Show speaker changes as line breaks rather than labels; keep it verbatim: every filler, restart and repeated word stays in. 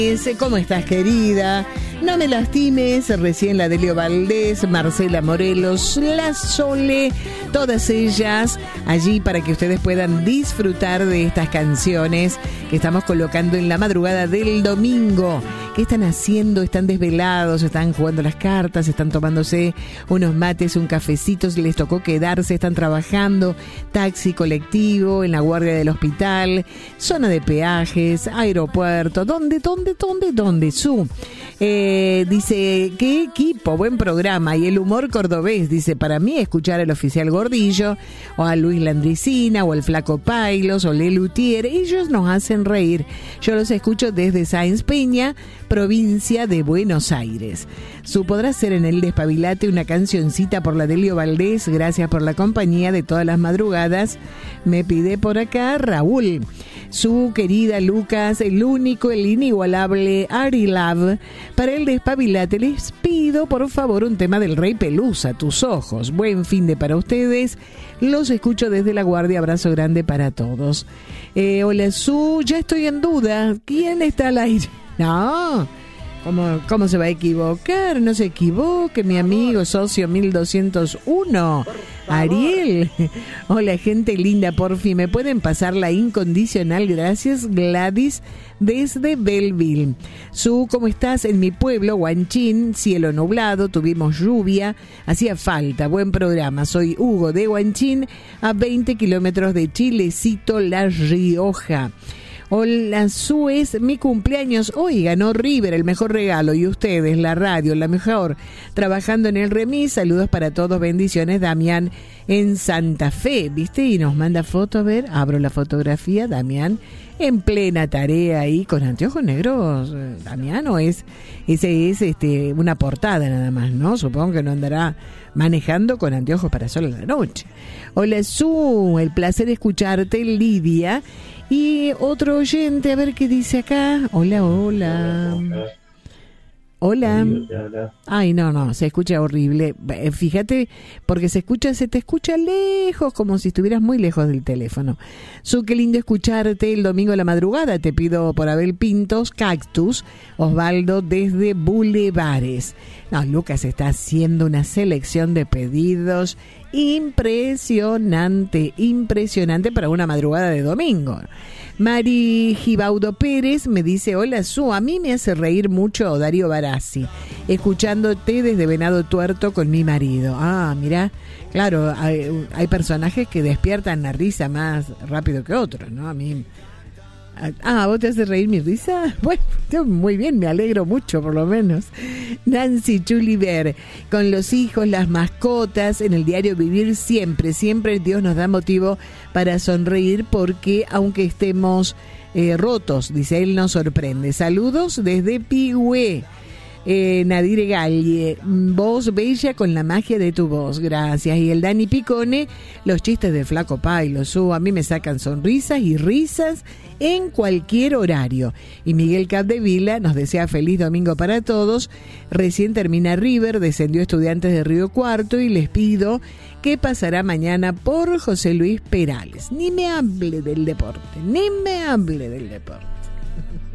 ¿Cómo estás, querida? No me lastimes, recién la Delio Valdés, Marcela Morelos, La Sole, todas ellas allí para que ustedes puedan disfrutar de estas canciones que estamos colocando en la madrugada del domingo. ¿Qué están haciendo? ¿Están desvelados? ¿Están jugando las cartas? ¿Están tomándose unos mates, un cafecito? ¿Les tocó quedarse? ¿Están trabajando? Taxi, colectivo, en la guardia del hospital, zona de peajes, aeropuerto. ¿Dónde, dónde, dónde, dónde? Su. Eh, dice, qué equipo, buen programa. Y el humor cordobés, dice, para mí escuchar al oficial Gordillo, o a Luis Landricina, o al Flaco Pailos, o Lelu Tier, ellos nos hacen reír. Yo los escucho desde Sáenz Peña, provincia de Buenos Aires. Su podrá ser en el Despabilate una cancioncita por la Delio Valdés. Gracias por la compañía de todas las madrugadas. Me pide por acá Raúl. Su querida Lucas, el único, el inigualable Ari Love. Para el Despabilate les pido por favor un tema del Rey Pelusa, Tus Ojos. Buen fin de para ustedes. Los escucho desde La Guardia. Abrazo grande para todos. Eh, hola Su, ya estoy en duda. ¿Quién está al aire? No, ¿cómo, ¿cómo se va a equivocar? No se equivoque, mi amigo socio mil doscientos uno, Ariel. Hola, gente linda, porfi, ¿me pueden pasar la incondicional? Gracias, Gladys, desde Belleville. Su, ¿cómo estás? En mi pueblo, Huanchín, cielo nublado, tuvimos lluvia, hacía falta, buen programa. Soy Hugo de Huanchín, a veinte kilómetros de Chilecito, La Rioja. Hola, Su, es mi cumpleaños. Hoy ganó River, el mejor regalo. Y ustedes, la radio, la mejor. Trabajando en el remis. Saludos para todos. Bendiciones, Damián, en Santa Fe. ¿Viste? Y nos manda foto. A ver, abro la fotografía. Damián, en plena tarea ahí, con anteojos negros. Damián, ¿o es? Ese es este una portada nada más, ¿no? Supongo que no andará manejando con anteojos para solo la noche. Hola, Su. El placer de escucharte, Lidia. Y otro oyente, a ver qué dice acá. Hola, hola. Hola. Ay, no, no, se escucha horrible. Fíjate, porque se escucha, se te escucha lejos, como si estuvieras muy lejos del teléfono. Su, qué lindo escucharte el domingo a la madrugada. Te pido por Abel Pintos, Cactus, Osvaldo desde Bulevares. No, Lucas está haciendo una selección de pedidos impresionante, impresionante para una madrugada de domingo. Mari Gibaudo Pérez me dice, hola Su, a mí me hace reír mucho Darío Barassi, escuchándote desde Venado Tuerto con mi marido. Ah, mira, claro, hay, hay personajes que despiertan la risa más rápido que otros, ¿no? A mí... Ah, ¿vos te haces reír mi risa? Bueno, muy bien, me alegro mucho por lo menos. Nancy Chuliver, con los hijos, las mascotas, en el diario vivir siempre, siempre Dios nos da motivo para sonreír porque aunque estemos eh, rotos, dice él, nos sorprende. Saludos desde Pigüé. Eh, Nadire Galle, voz bella con la magia de tu voz, gracias. Y el Dani Picone, los chistes de Flaco Pailo, Su, a mí me sacan sonrisas y risas en cualquier horario. Y Miguel Capdevila nos desea feliz domingo para todos. Recién termina River, descendió Estudiantes de Río Cuarto y les pido qué pasará mañana por José Luis Perales. Ni me hable del deporte, ni me hable del deporte.